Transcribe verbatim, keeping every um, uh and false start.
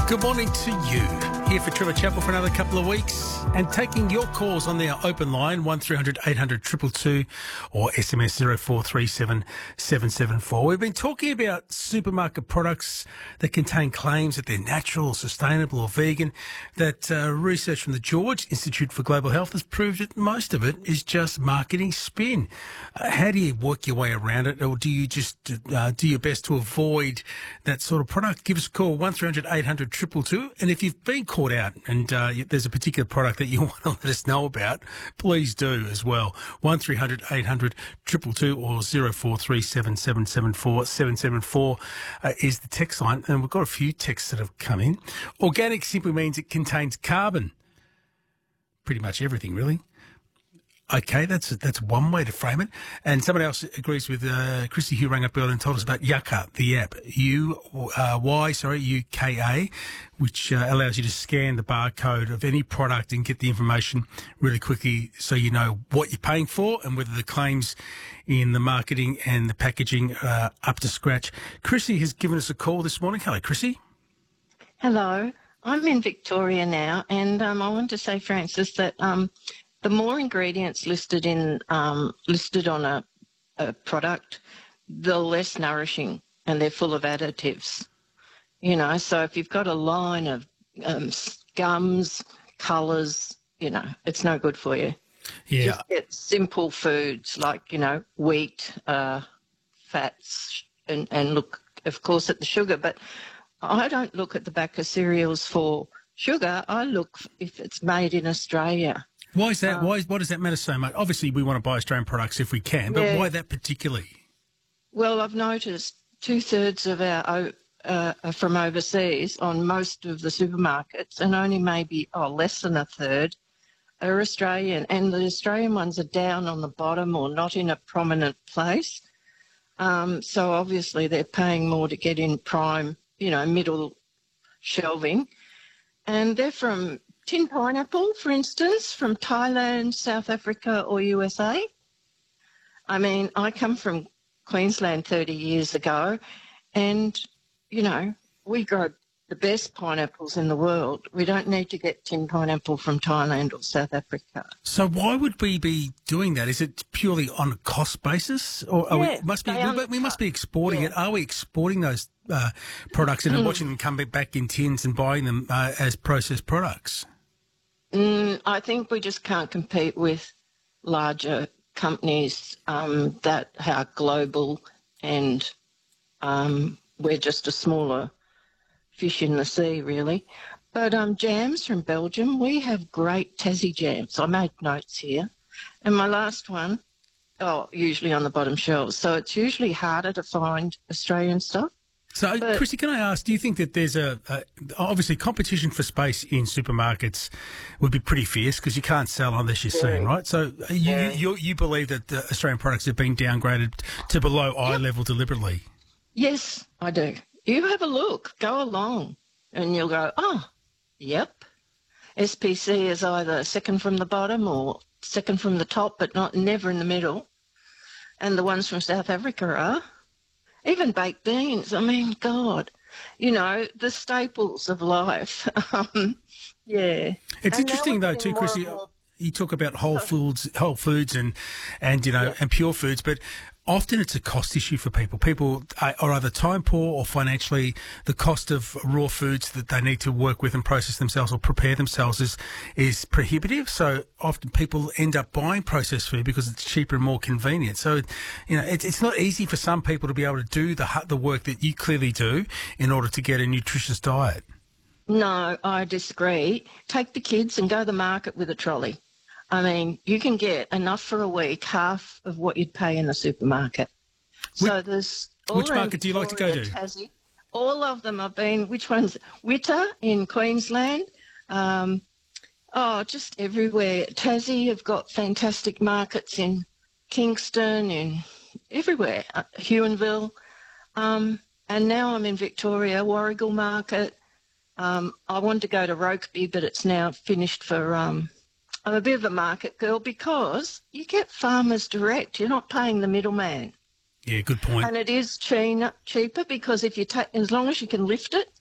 Good morning to you. Here for Trevor Chapel for another couple of weeks and taking your calls on our open line one three hundred eight hundred two two two or S M S zero four three seven seven seven four. We've been talking about supermarket products that contain claims that they're natural, sustainable or vegan, that uh, research from the George Institute for Global Health has proved that most of it is just marketing spin. Uh, how do you work your way around it, or do you just uh, do your best to avoid that sort of product? Give us a call, one three hundred eight hundred two two two, and if you've been caught out and uh, there's a particular product that you want to let us know about, please do as well. one three hundred eight hundred two two two or zero four three seven seven seven four seven seven four uh, is the text line, and we've got a few texts that have come in. Organic simply means it contains carbon. Pretty much everything, really. Okay, that's that's one way to frame it. And someone else agrees with uh, Chrissy, who rang up earlier and told us about Yucca, the app, U uh, Y, sorry, U K A, which uh, allows you to scan the barcode of any product and get the information really quickly, so you know what you're paying for and whether the claims in the marketing and the packaging are up to scratch. Chrissy has given us a call this morning. Hello, Chrissy. Hello, I'm in Victoria now, and um, I want to say, Francis, that um, the more ingredients listed in um, listed on a, a product, the less nourishing, and they're full of additives. You know, so if you've got a line of um, gums, colours, you know, it's no good for you. Yeah. Just get simple foods like, you know, wheat, uh, fats, and, and look, of course, at the sugar. But I don't look at the back of cereals for sugar. I look if it's made in Australia. Why is that? Um, why, why does that matter so much? Obviously, we want to buy Australian products if we can, but yeah. why that particularly? Well, I've noticed two-thirds of our o- uh, are from overseas on most of the supermarkets, and only maybe oh, less than a third are Australian. And the Australian ones are down on the bottom or not in a prominent place. Um, so obviously they're paying more to get in prime, you know, middle shelving. And they're from tin pineapple, for instance, from Thailand, South Africa or U S A. I mean, I come from Queensland thirty years ago, and, you know, we grow the best pineapples in the world. We don't need to get tin pineapple from Thailand or South Africa. So why would we be doing that? Is it purely on a cost basis, or are Yeah, we must be they we, we must be exporting Yeah. it? Are we exporting those uh, products and then watching them come back in tins and buying them uh, as processed products? Mm, I think we just can't compete with larger companies um, that are global, and um, we're just a smaller fish in the sea, really. But um, jams from Belgium, we have great Tassie jams. I made notes here. And my last one, oh, usually on the bottom shelves. So it's usually harder to find Australian stuff. So, But- Chrissy, can I ask, do you think that there's a, a obviously competition for space in supermarkets would be pretty fierce because you can't sell unless you're seen, right? So you, Yeah. you, you believe that the Australian products have been downgraded to below eye level deliberately? Yes, I do. You have a look, go along, and you'll go, oh, yep. S P C is either second from the bottom or second from the top, but not never in the middle. And the ones from South Africa are. Even baked beans. I mean, God, you know, the staples of life. um, yeah. It's And now interesting we're though getting too, more Chrissy. and more- You talk about whole foods, whole foods, and and you know, Yeah. and pure foods, but often it's a cost issue for people. People are are either time poor or financially. The cost of raw foods that they need to work with and process themselves or prepare themselves is is prohibitive. So often people end up buying processed food because it's cheaper and more convenient. So, you know, it's it's not easy for some people to be able to do the hu- the work that you clearly do in order to get a nutritious diet. No, I disagree. Take the kids and go to the market with a trolley. I mean, you can get enough for a week, half of what you'd pay in the supermarket. So Which- there's all which around market do you like to go Victoria, to? Tassie. All of them have been. Which ones? Witter in Queensland. Um, oh, just everywhere. Tassie have got fantastic markets in Kingston, in everywhere. Uh, Huonville. Um, and now I'm in Victoria, Warragul Market. Um, I wanted to go to Rokeby, but it's now finished for. Um, I'm a bit of a market girl because you get farmers direct. You're not paying the middleman. Yeah, good point. And it is cheaper cheaper because if you take, as long as you can lift it,